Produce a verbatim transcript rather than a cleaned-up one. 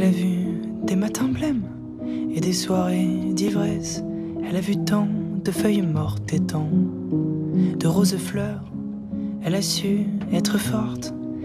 Elle a vu des matins blêmes et des soirées d'ivresse. Elle a vu tant de feuilles mortes et tant de roses fleurs. Elle a su être forte